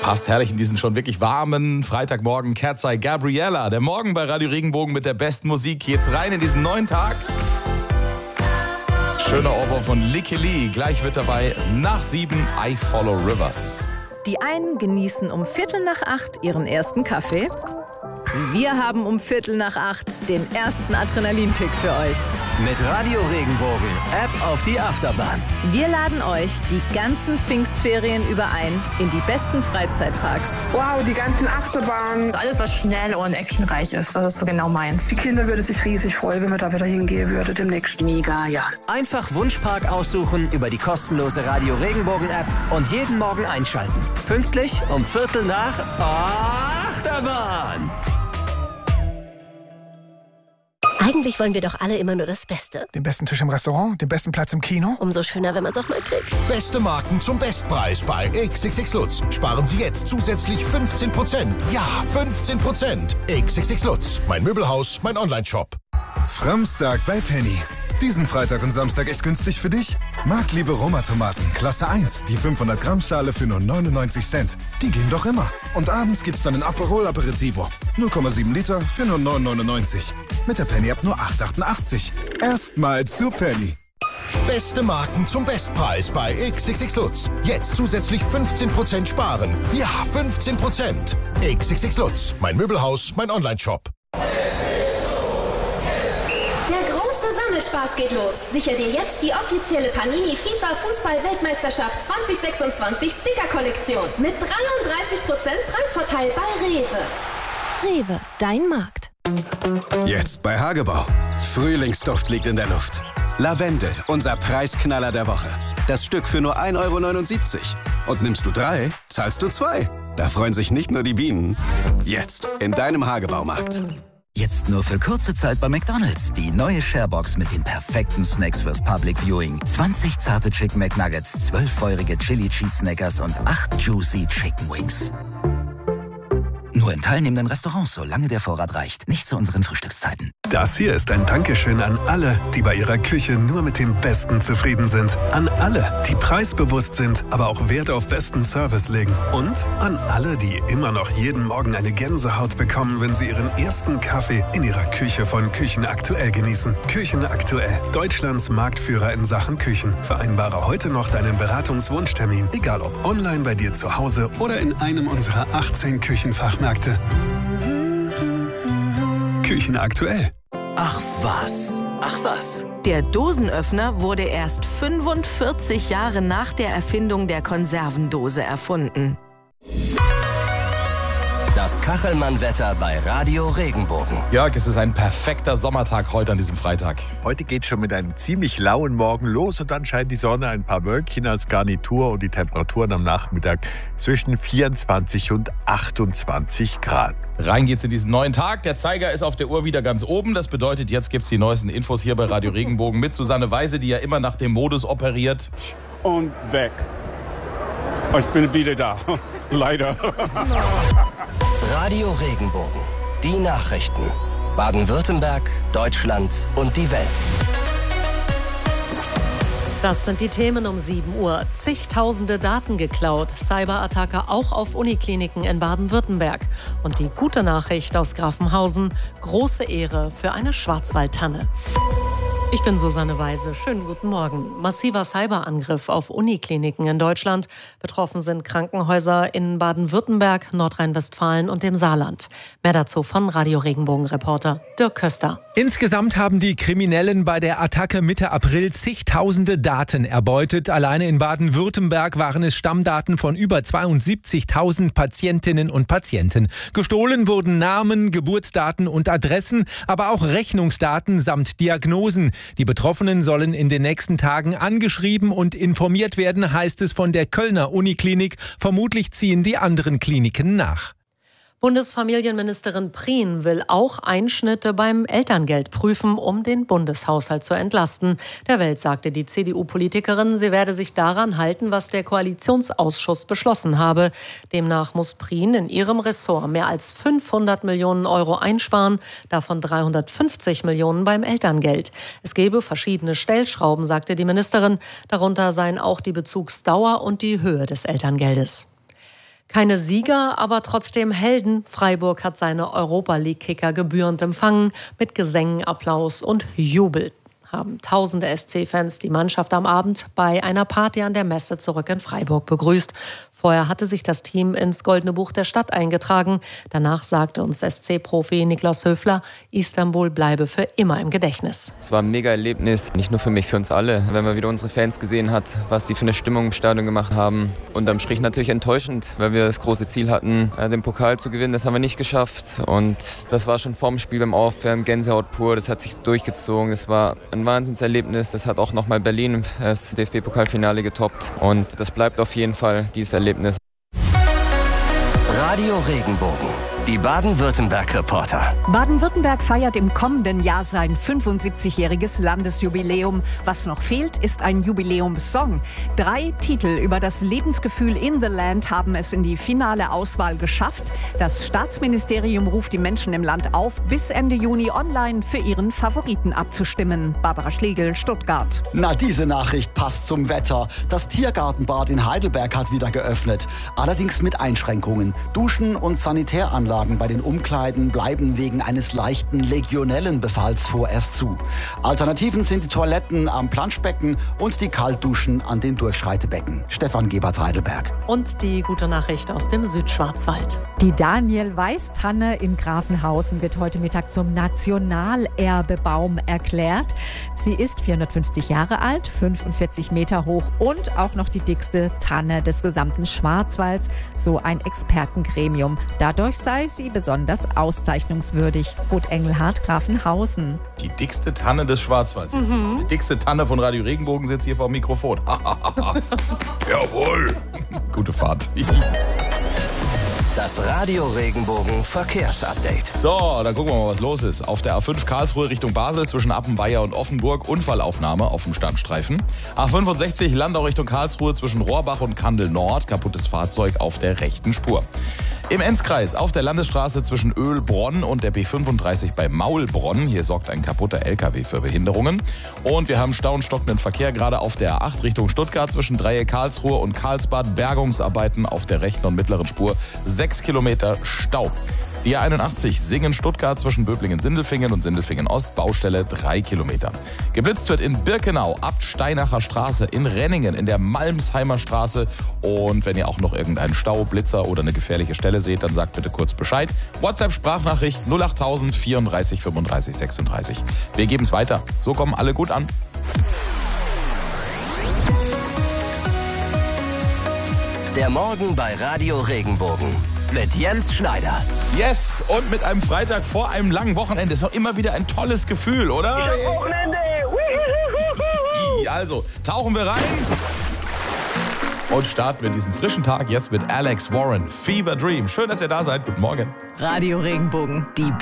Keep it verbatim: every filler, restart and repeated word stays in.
Passt herrlich in diesen schon wirklich warmen Freitagmorgen. Kerzai Gabriella, der Morgen bei Radio Regenbogen mit der besten Musik. Jetzt rein in diesen neuen Tag. Schöner Ohrwurm von Licky Lee. Gleich mit dabei nach sieben I Follow Rivers. Die einen genießen um Viertel nach acht ihren ersten Kaffee. Wir haben um Viertel nach acht den ersten Adrenalinkick für euch. Mit Radio Regenbogen, App auf die Achterbahn. Wir laden euch die ganzen Pfingstferien über ein in die besten Freizeitparks. Wow, die ganzen Achterbahnen. Alles, was schnell und actionreich ist, das ist so genau meins. Die Kinder würden sich riesig freuen, wenn wir da wieder hingehen würden demnächst. Mega, ja. Einfach Wunschpark aussuchen über die kostenlose Radio Regenbogen App und jeden Morgen einschalten. Pünktlich um Viertel nach Achterbahn. Eigentlich wollen wir doch alle immer nur das Beste. Den besten Tisch im Restaurant, den besten Platz im Kino. Umso schöner, wenn man es auch mal kriegt. Beste Marken zum Bestpreis bei X X X Lutz. Sparen Sie jetzt zusätzlich fünfzehn Prozent. Ja, fünfzehn Prozent. X X X Lutz. Mein Möbelhaus, mein Onlineshop. Framstag bei Penny. Diesen Freitag und Samstag echt günstig für dich? Marktliebe Roma-Tomaten, Klasse eins, die fünfhundert Gramm Schale für nur neunundneunzig Cent. Die gehen doch immer. Und abends gibt's dann ein Aperol Aperitivo. null Komma sieben Liter für nur neun neunundneunzig. Mit der Penny App nur acht achtundachtzig. Erstmal zu Penny. Beste Marken zum Bestpreis bei X X X Lutz. Jetzt zusätzlich fünfzehn Prozent sparen. Ja, fünfzehn Prozent. X X X Lutz. Mein Möbelhaus, mein Onlineshop. Spaß geht los. Sicher dir jetzt die offizielle Panini FIFA Fußball-Weltmeisterschaft zwanzig sechsundzwanzig Sticker-Kollektion mit dreiunddreißig Prozent Preisvorteil bei Rewe. Rewe, dein Markt. Jetzt bei Hagebau. Frühlingsduft liegt in der Luft. Lavendel, unser Preisknaller der Woche. Das Stück für nur ein Euro neunundsiebzig. Und nimmst du drei, zahlst du zwei. Da freuen sich nicht nur die Bienen. Jetzt in deinem Hagebaumarkt. Jetzt nur für kurze Zeit bei McDonald's. Die neue Sharebox mit den perfekten Snacks fürs Public Viewing. zwanzig zarte Chicken McNuggets, zwölf feurige Chili Cheese Snackers und acht Juicy Chicken Wings. Nur in teilnehmenden Restaurants, solange der Vorrat reicht. Nicht zu unseren Frühstückszeiten. Das hier ist ein Dankeschön an alle, die bei ihrer Küche nur mit dem Besten zufrieden sind. An alle, die preisbewusst sind, aber auch Wert auf besten Service legen. Und an alle, die immer noch jeden Morgen eine Gänsehaut bekommen, wenn sie ihren ersten Kaffee in ihrer Küche von Küchen Aktuell genießen. Küchen Aktuell, Deutschlands Marktführer in Sachen Küchen. Vereinbare heute noch deinen Beratungswunschtermin, egal ob online bei dir zu Hause oder in einem unserer achtzehn Küchenfachmärkte. Küchen Aktuell. Ach was, ach was. Der Dosenöffner wurde erst fünfundvierzig Jahre nach der Erfindung der Konservendose erfunden. Das Kachelmann-Wetter bei Radio Regenbogen. Jörg, es ist ein perfekter Sommertag heute an diesem Freitag. Heute geht schon mit einem ziemlich lauen Morgen los und dann scheint die Sonne, ein paar Wölkchen als Garnitur und die Temperaturen am Nachmittag zwischen vierundzwanzig und achtundzwanzig Grad. Rein geht's in diesen neuen Tag. Der Zeiger ist auf der Uhr wieder ganz oben. Das bedeutet, jetzt gibt's die neuesten Infos hier bei Radio Regenbogen mit Susanne Weise, die ja immer nach dem Modus operiert. Und weg. Ich bin wieder da. Leider. Radio Regenbogen. Die Nachrichten. Baden-Württemberg, Deutschland und die Welt. Das sind die Themen um sieben Uhr. Zigtausende Daten geklaut. Cyberattacke auch auf Unikliniken in Baden-Württemberg. Und die gute Nachricht aus Grafenhausen. Große Ehre für eine Schwarzwaldtanne. Ich bin Susanne Weise. Schönen guten Morgen. Massiver Cyberangriff auf Unikliniken in Deutschland. Betroffen sind Krankenhäuser in Baden-Württemberg, Nordrhein-Westfalen und dem Saarland. Mehr dazu von Radio Regenbogen-Reporter Dirk Köster. Insgesamt haben die Kriminellen bei der Attacke Mitte April zigtausende Daten erbeutet. Alleine in Baden-Württemberg waren es Stammdaten von über zweiundsiebzigtausend Patientinnen und Patienten. Gestohlen wurden Namen, Geburtsdaten und Adressen, aber auch Rechnungsdaten samt Diagnosen. Die Betroffenen sollen in den nächsten Tagen angeschrieben und informiert werden, heißt es von der Kölner Uniklinik. Vermutlich ziehen die anderen Kliniken nach. Bundesfamilienministerin Prien will auch Einschnitte beim Elterngeld prüfen, um den Bundeshaushalt zu entlasten. Der Welt sagte die C D U-Politikerin, sie werde sich daran halten, was der Koalitionsausschuss beschlossen habe. Demnach muss Prien in ihrem Ressort mehr als fünfhundert Millionen Euro einsparen, davon dreihundertfünfzig Millionen beim Elterngeld. Es gebe verschiedene Stellschrauben, sagte die Ministerin. Darunter seien auch die Bezugsdauer und die Höhe des Elterngeldes. Keine Sieger, aber trotzdem Helden. Freiburg hat seine Europa-League-Kicker gebührend empfangen, mit Gesängen, Applaus und Jubel. Haben tausende S C-Fans die Mannschaft am Abend bei einer Party an der Messe zurück in Freiburg begrüßt. Vorher hatte sich das Team ins Goldene Buch der Stadt eingetragen. Danach sagte uns S C-Profi Niklas Höfler, Istanbul bleibe für immer im Gedächtnis. Es war ein mega Erlebnis, nicht nur für mich, für uns alle. Wenn man wieder unsere Fans gesehen hat, was sie für eine Stimmung im Stadion gemacht haben. Unterm Strich natürlich enttäuschend, weil wir das große Ziel hatten, den Pokal zu gewinnen. Das haben wir nicht geschafft. Und das war schon vorm Spiel beim Aufwärmen Gänsehaut pur. Das hat sich durchgezogen. Das war ein Wahnsinnserlebnis. Das hat auch nochmal Berlin das D F B-Pokalfinale getoppt. Und das bleibt auf jeden Fall dieses Erlebnis. Radio Regenbogen, die Baden-Württemberg-Reporter. Baden-Württemberg feiert im kommenden Jahr sein fünfundsiebzigjähriges Landesjubiläum. Was noch fehlt, ist ein Jubiläumssong. Drei Titel über das Lebensgefühl in the Land haben es in die finale Auswahl geschafft. Das Staatsministerium ruft die Menschen im Land auf, bis Ende Juni online für ihren Favoriten abzustimmen. Barbara Schlegel, Stuttgart. Na, diese Nachricht passt zum Wetter. Das Tiergartenbad in Heidelberg hat wieder geöffnet. Allerdings mit Einschränkungen. Duschen und Sanitäranlagen bei den Umkleiden bleiben wegen eines leichten Legionellenbefalls vorerst zu. Alternativen sind die Toiletten am Planschbecken und die Kaltduschen an den Durchschreitebecken. Stefan Gebert, Heidelberg. Und die gute Nachricht aus dem Südschwarzwald. Die Daniel-Weiß-Tanne in Grafenhausen wird heute Mittag zum Nationalerbebaum erklärt. Sie ist vierhundertfünfzig Jahre alt, fünfundvierzig Meter hoch und auch noch die dickste Tanne des gesamten Schwarzwalds, so ein Expertengremium. Dadurch sei sie besonders auszeichnungswürdig. Ruth Engelhardt, Grafenhausen. Die dickste Tanne des Schwarzwalds. Mhm. Die dickste Tanne von Radio Regenbogen sitzt hier vor dem Mikrofon. Jawohl. Gute Fahrt. Das Radio Regenbogen Verkehrsupdate. So, dann gucken wir mal, was los ist. Auf der A fünf Karlsruhe Richtung Basel zwischen Appenweier und Offenburg Unfallaufnahme auf dem Standstreifen. A fünfundsechzig Landau Richtung Karlsruhe zwischen Rohrbach und Kandel Nord. Kaputtes Fahrzeug auf der rechten Spur. Im Enzkreis auf der Landesstraße zwischen Oehlbronn und der B fünfunddreißig bei Maulbronn. Hier sorgt ein kaputter L K W für Behinderungen. Und wir haben Stau und stockenden Verkehr gerade auf der A acht Richtung Stuttgart zwischen Dreieck Karlsruhe und Karlsbad. Bergungsarbeiten auf der rechten und mittleren Spur. Sechs Kilometer Stau. Die A einundachtzig Singen-Stuttgart zwischen Böblingen-Sindelfingen und Sindelfingen-Ost, Baustelle drei Kilometer. Geblitzt wird in Birkenau, Abt-Steinacher Straße, in Renningen, in der Malmsheimer Straße. Und wenn ihr auch noch irgendeinen Stau, Blitzer oder eine gefährliche Stelle seht, dann sagt bitte kurz Bescheid. WhatsApp-Sprachnachricht null achttausend vierunddreißig fünfunddreißig sechsunddreißig. Wir geben es weiter. So kommen alle gut an. Der Morgen bei Radio Regenbogen. Mit Jens Schneider. Yes, und mit einem Freitag vor einem langen Wochenende ist doch immer wieder ein tolles Gefühl, oder? Ja, Wochenende! Also, tauchen wir rein und starten wir diesen frischen Tag jetzt mit Alex Warren, Fever Dream. Schön, dass ihr da seid. Guten Morgen. Radio Regenbogen, die